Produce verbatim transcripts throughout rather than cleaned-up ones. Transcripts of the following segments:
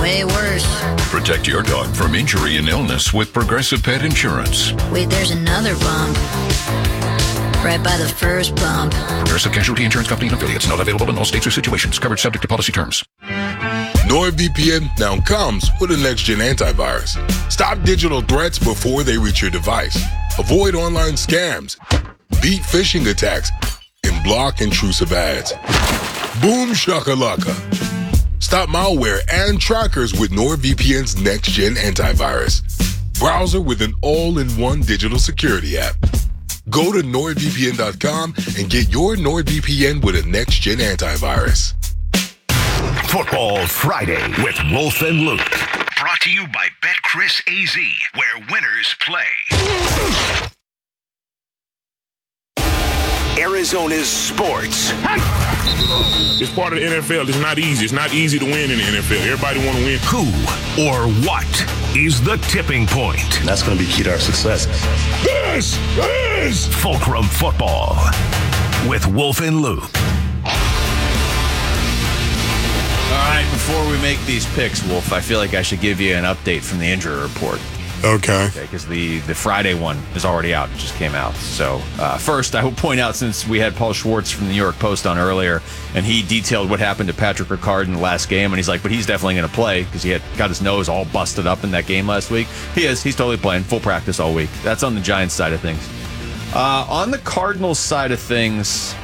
way worse. Protect your dog from injury and illness with Progressive Pet Insurance. Wait, there's another bump. Right by the first bump. Progressive Casualty Insurance Company and affiliates. Not available in all states or situations. Coverage subject to policy terms. NordVPN now comes with a next-gen antivirus. Stop digital threats before they reach your device. Avoid online scams. Beat phishing attacks. And block intrusive ads. Boom shakalaka. Stop malware and trackers with NordVPN's next-gen antivirus. Browser with an all-in-one digital security app. Go to nord V P N dot com and get your NordVPN with a next-gen antivirus. Football Friday with Wolf and Luke. Brought to you by BetCris A Z, where winners play. Arizona's sports. It's part of the N F L. It's not easy. It's not easy to win in the N F L. Everybody want to win. Who or what is the tipping point? That's going to be key to our success. This is Fulcrum Football with Wolf and Luke. All right, before we make these picks, Wolf, I feel like I should give you an update from the injury report. Okay. Because okay, the, the Friday one is already out. It just came out. So uh, first, I will point out, since we had Paul Schwartz from the New York Post on earlier, and he detailed what happened to Patrick Ricard in the last game, and he's like, but he's definitely going to play because he had got his nose all busted up in that game last week. He is. He's totally playing. Full practice all week. That's on the Giants side of things. Uh, on the Cardinals side of things,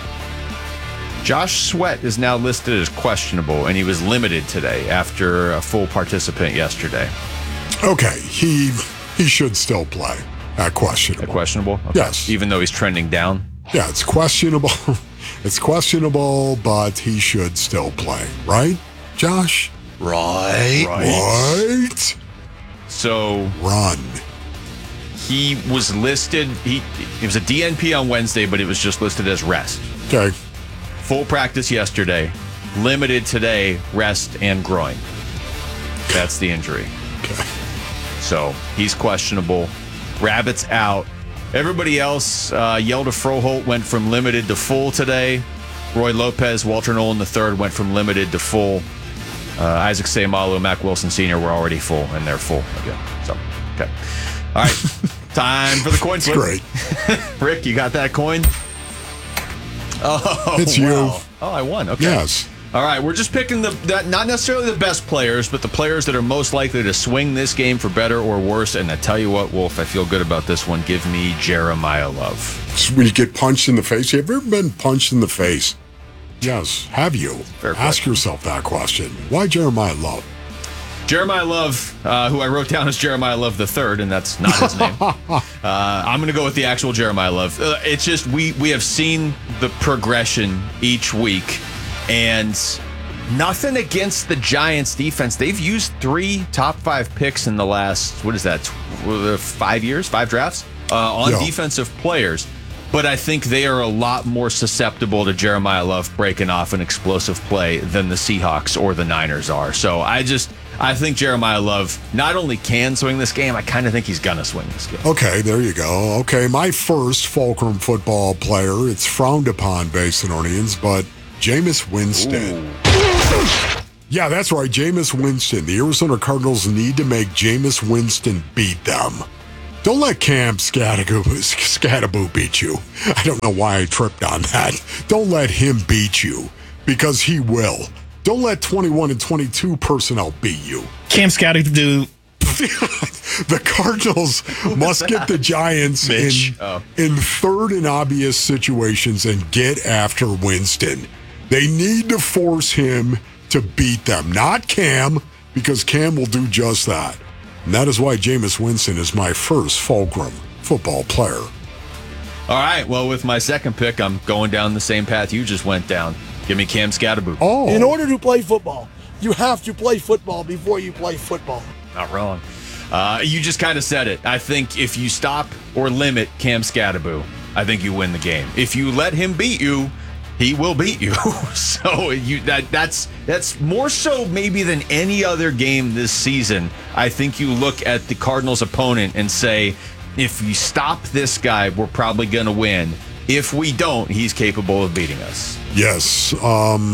Josh Sweat is now listed as questionable, and he was limited today after a full participant yesterday. Okay, he he should still play at questionable. At questionable? Okay. Yes. Even though he's trending down? Yeah, it's questionable. It's questionable, but he should still play. Right, Josh? Right. Right. So... Run. He was listed... He It was a D N P on Wednesday, but it was just listed as rest. Okay. Full practice yesterday. Limited today, rest and groin. That's the injury. Okay. So he's questionable. Rabbit's out. Everybody else, uh, Yelda Froholt went from limited to full today. Roy Lopez, Walter Nolan the third went from limited to full. Uh, Isaac Seumalo, Mac Wilson Senior were already full, and they're full again. So, okay. All right. Time for the coin flip. Great. Rick, you got that coin? Oh, it's wow. you. Oh, I won. Okay. Yes. All right, we're just picking the that, not necessarily the best players, but the players that are most likely to swing this game for better or worse. And I tell you what, Wolf, I feel good about this one. Give me Jeremiah Love. Just when you get punched in the face, have you ever been punched in the face? Yes. Have you? Fair Ask question. yourself that question. Why Jeremiah Love? Jeremiah Love, uh, who I wrote down as Jeremiah Love the third, and that's not his name. uh, I'm going to go with the actual Jeremiah Love. Uh, it's just we we have seen the progression each week, and nothing against the Giants defense. They've used three top five picks in the last, what is that, five years, five drafts uh, on yeah. defensive players. But I think they are a lot more susceptible to Jeremiah Love breaking off an explosive play than the Seahawks or the Niners are. So I just, I think Jeremiah Love not only can swing this game, I kind of think he's going to swing this game. Okay, there you go. Okay, my first Fulcrum football player, it's frowned upon based on Orleans, but Jameis Winston. Ooh. Yeah, that's right, Jameis Winston. The Arizona Cardinals need to make Jameis Winston beat them. Don't let Cam Scatterboo beat you. I don't know why I tripped on that. Don't let him beat you, because he will. Don't let twenty-one and twenty-two personnel beat you. Cam Scatterboo. The Cardinals must get the Giants in, oh. in third and obvious situations and get after Winston. They need to force him to beat them, not Cam, because Cam will do just that. And that is why Jameis Winston is my first Fulcrum football player. All right, well, with my second pick, I'm going down the same path you just went down. Give me Cam Scatterboo. Oh. In order to play football, you have to play football before you play football. Not wrong. Uh, you just kind of said it. I think if you stop or limit Cam Scatterboo, I think you win the game. If you let him beat you, he will beat you. so you that that's that's more so maybe than any other game this season. I think you look at the Cardinals' opponent and say, if we stop this guy, we're probably going to win. If we don't, he's capable of beating us. Yes. Um,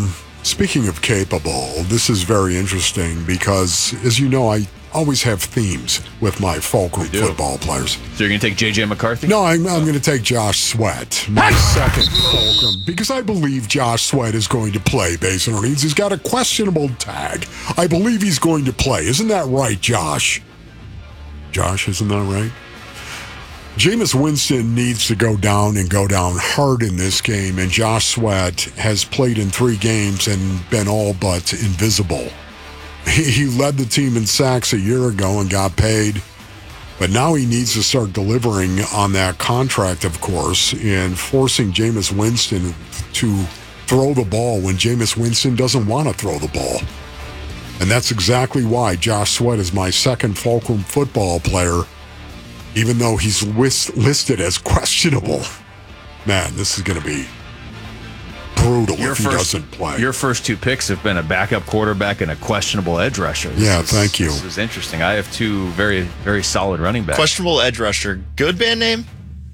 Speaking of capable, this is very interesting because, as you know, I always have themes with my Fulcrum football players. So you're going to take J J McCarthy? No, I'm, I'm going to take Josh Sweat, my second Fulcrum, because I believe Josh Sweat is going to play, Basin Orleans. He's got a questionable tag. I believe he's going to play. Isn't that right, Josh? Josh, isn't that right? Jameis Winston needs to go down and go down hard in this game, and Josh Sweat has played in three games and been all but invisible. He, he led the team in sacks a year ago and got paid, but now he needs to start delivering on that contract, of course, and forcing Jameis Winston to throw the ball when Jameis Winston doesn't want to throw the ball. And that's exactly why Josh Sweat is my second Fulcrum football player, even though he's list, listed as questionable. Man, this is going to be brutal your if he first, doesn't play. Your first two picks have been a backup quarterback and a questionable edge rusher. This yeah, is, thank you. This is interesting. I have two very, very solid running backs. Questionable edge rusher. Good band name?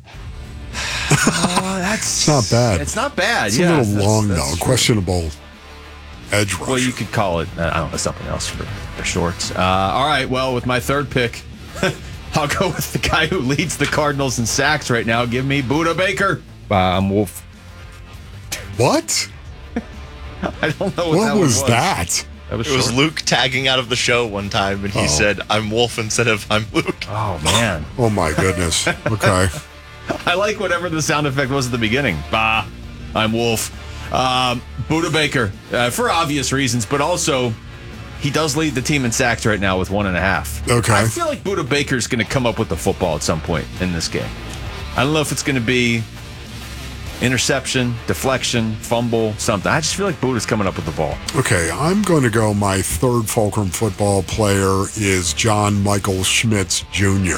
Oh, that's it's not bad. It's not bad. It's yeah, a little that's, long, that's though. True. Questionable edge rusher. Well, you could call it, uh, I don't know, something else for, for shorts. Uh, all right, well, with my third pick, I'll go with the guy who leads the Cardinals in sacks right now. Give me Budda Baker. Uh, I'm Wolf. What? I don't know what, what that was, was that? That was it was short. Luke tagging out of the show one time, and he Oh. said, I'm Wolf instead of I'm Luke. Oh, man. Oh, my goodness. Okay. I like whatever the sound effect was at the beginning. Bah, I'm Wolf. Um, Budda Baker, uh, for obvious reasons, but also he does lead the team in sacks right now with one and a half. Okay. I feel like Budda Baker's going to come up with the football at some point in this game. I don't know if it's going to be interception, deflection, fumble, something. I just feel like Buddha's coming up with the ball. Okay, I'm going to go. My third Fulcrum football player is John Michael Schmitz Junior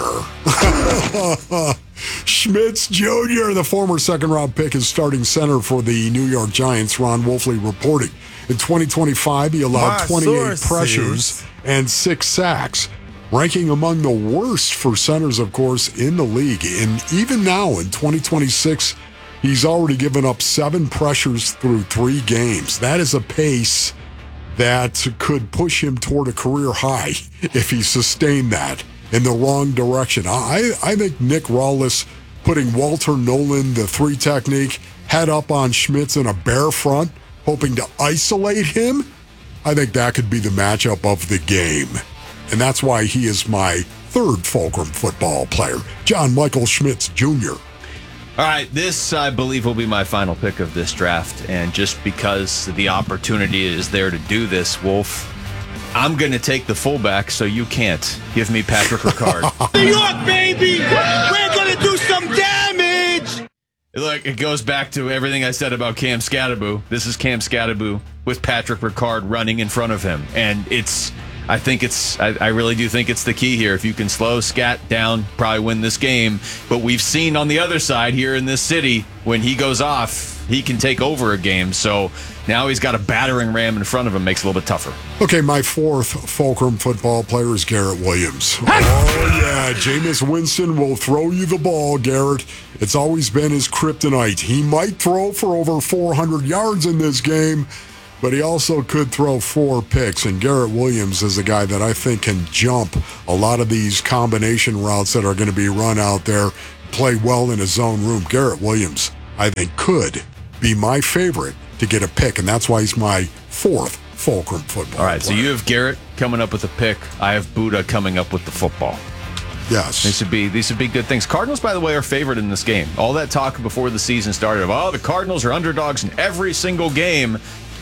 Schmitz Junior, the former second-round pick, is starting center for the New York Giants. Ron Wolfley reporting. In twenty twenty-five, he allowed My twenty-eight sources. pressures and six sacks, ranking among the worst for centers, of course, in the league. And even now, in twenty twenty-six, he's already given up seven pressures through three games. That is a pace that could push him toward a career high if he sustained that in the wrong direction. I, I think Nick Rawless putting Walter Nolan, the three technique, head up on Schmitz in a bear front, hoping to isolate him, I think that could be the matchup of the game. And that's why he is my third Fulcrum football player, John Michael Schmitz Junior All right, this, I believe, will be my final pick of this draft. And just because the opportunity is there to do this, Wolf, I'm going to take the fullback so you can't. Give me Patrick Ricard. New York, baby! We're gonna do some damage! Look, it goes back to everything I said about Cam Scatterbo. This is Cam Scatterbo with Patrick Ricard running in front of him. And it's, I think it's, I, I really do think it's the key here. If you can slow Scat down, probably win this game. But we've seen on the other side here in this city, when he goes off, he can take over a game. So now he's got a battering ram in front of him, makes it a little bit tougher. Okay, my fourth Fulcrum football player is Garrett Williams. Oh, yeah, Jameis Winston will throw you the ball, Garrett. It's always been his kryptonite. He might throw for over four hundred yards in this game, but he also could throw four picks. And Garrett Williams is a guy that I think can jump a lot of these combination routes that are going to be run out there, play well in his zone room. Garrett Williams, I think, could be my favorite to get a pick, and that's why he's my fourth Fulcrum football All right, player. so you have Garrett coming up with a pick. I have Budda coming up with the football. Yes. These would be these would be good things. Cardinals, by the way, are favored in this game. All that talk before the season started of, oh, the Cardinals are underdogs in every single game.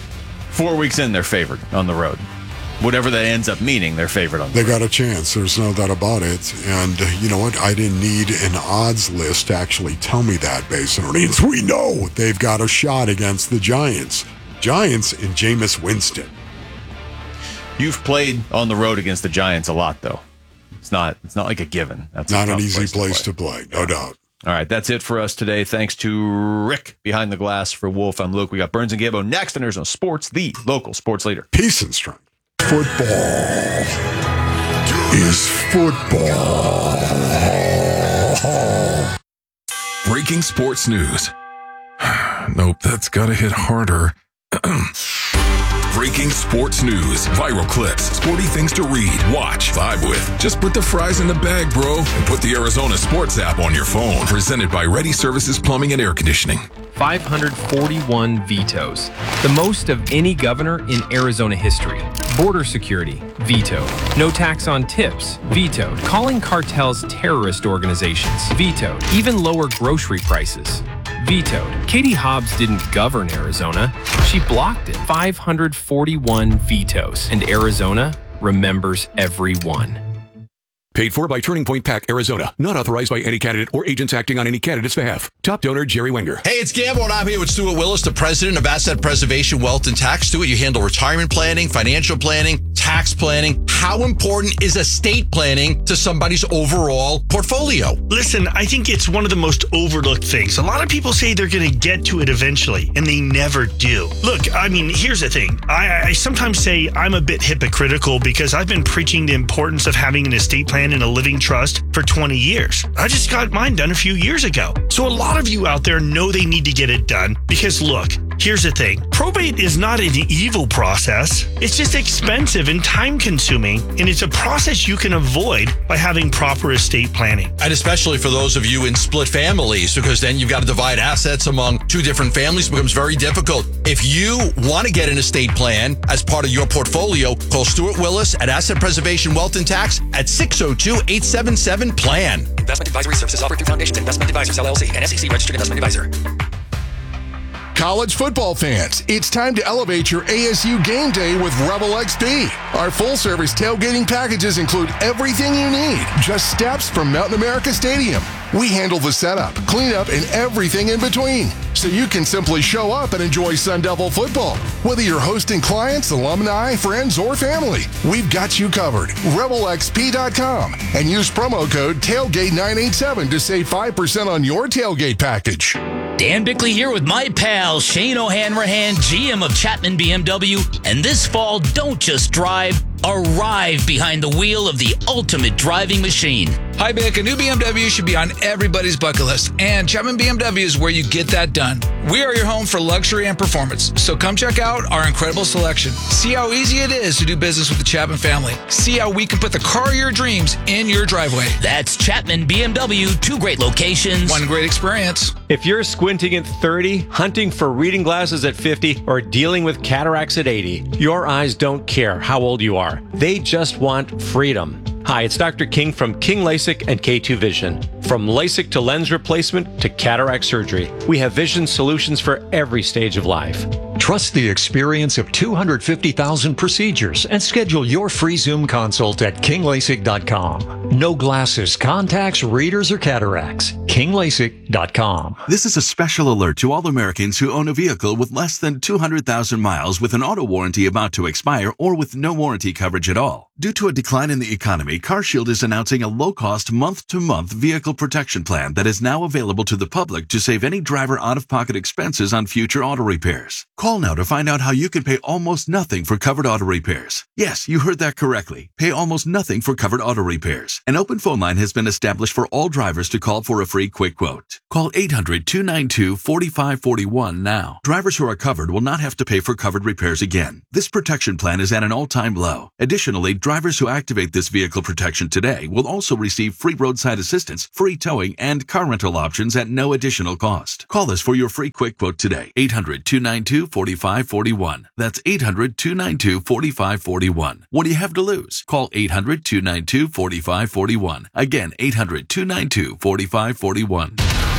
Four weeks in, they're favored on the road. Whatever that ends up meaning, they're favored on the They road. got a chance. There's no doubt about it. And uh, you know what? I didn't need an odds list to actually tell me that, Basin Orleans. We know they've got a shot against the Giants. Giants and Jameis Winston. You've played on the road against the Giants a lot, though. It's not it's not like a given. That's a Not an tough easy place to to play, no doubt. All right, that's it for us today. Thanks to Rick behind the glass. For Wolf, I'm Luke. We got Burns and Gabo next on Arizona Sports, the local sports leader. Peace and strength. Football is football. Breaking sports news. Nope, that's got to hit harder. Breaking sports news, viral clips, sporty things to read, watch, vibe with. Just put the fries in the bag, bro, and put the Arizona Sports app on your phone. Presented by Ready Services Plumbing and Air Conditioning. five hundred forty-one vetoes, the most of any governor in Arizona history. Border security, vetoed. No tax on tips, vetoed. Calling cartels terrorist organizations, vetoed. Even lower grocery prices, vetoed. Katie Hobbs didn't govern Arizona, she blocked it. five hundred forty-one vetoes, and Arizona remembers every one. Paid for by Turning Point PAC, Arizona. Not authorized by any candidate or agents acting on any candidate's behalf. Top donor, Jerry Wenger. Hey, it's Gamble, and I'm here with Stuart Willis, the president of Asset Preservation Wealth and Tax. Stuart, you handle retirement planning, financial planning, tax planning. How important is estate planning to somebody's overall portfolio? Listen, I think it's one of the most overlooked things. A lot of people say they're going to get to it eventually, and they never do. Look, I mean, here's the thing. I, I sometimes say I'm a bit hypocritical because I've been preaching the importance of having an estate plan in a living trust for twenty years. I just got mine done a few years ago. So a lot of you out there know they need to get it done because look, here's the thing. Probate is not an evil process. It's just expensive and time consuming, and it's a process you can avoid by having proper estate planning. And especially for those of you in split families, because then you've got to divide assets among two different families. It becomes very difficult. If you want to get an estate plan as part of your portfolio, call Stuart Willis at Asset Preservation Wealth and Tax at six oh two, eight seven seven, P L A N. Investment advisory services offered through Foundations Investment Advisors, L L C, an S E C registered investment advisor. College football fans, it's time to elevate your A S U game day with Rebel X P. Our full-service tailgating packages include everything you need, just steps from Mountain America Stadium. We handle the setup, cleanup, and everything in between, so you can simply show up and enjoy Sun Devil football. Whether you're hosting clients, alumni, friends, or family, we've got you covered. Rebel X P dot com and use promo code tailgate nine eight seven to save five percent on your tailgate package. Dan Bickley here with my pal Shane O'Hanrahan, G M of Chapman B M W. And this fall, don't just drive, arrive behind the wheel of the ultimate driving machine. Hi, Bick. A new B M W should be on everybody's bucket list, and Chapman B M W is where you get that done. We are your home for luxury and performance, so come check out our incredible selection. See how easy it is to do business with the Chapman family. See how we can put the car of your dreams in your driveway. That's Chapman B M W, two great locations. One great experience. If you're squinting at thirty, hunting for reading glasses at fifty, or dealing with cataracts at eighty, your eyes don't care how old you are. They just want freedom. Hi, it's Doctor King from King LASIK and K two Vision. From LASIK to lens replacement to cataract surgery, we have vision solutions for every stage of life. Trust the experience of two hundred fifty thousand procedures and schedule your free Zoom consult at king lasik dot com. No glasses, contacts, readers, or cataracts. king lasik dot com. This is a special alert to all Americans who own a vehicle with less than two hundred thousand miles with an auto warranty about to expire or with no warranty coverage at all. Due to a decline in the economy, CarShield is announcing a low-cost month-to-month vehicle protection plan that is now available to the public to save any driver out-of-pocket expenses on future auto repairs. Call now to find out how you can pay almost nothing for covered auto repairs. Yes, you heard that correctly. Pay almost nothing for covered auto repairs. An open phone line has been established for all drivers to call for a free quick quote. Call eight hundred, two nine two, four five four one now. Drivers who are covered will not have to pay for covered repairs again. This protection plan is at an all-time low. Additionally, drivers who activate this vehicle protection today will also receive free roadside assistance, free towing, and car rental options at no additional cost. Call us for your free quick quote today. eight hundred, two nine two, four five four one. That's eight hundred, two nine two, four five four one. What do you have to lose? Call eight hundred, two nine two, four five four one. Again, eight hundred, two nine two, four five four one.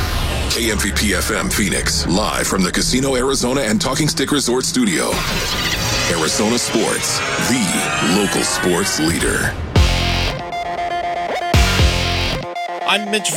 K M V P F M Phoenix, live from the Casino Arizona and Talking Stick Resort Studio. Arizona Sports, the local sports leader. I'm Mitch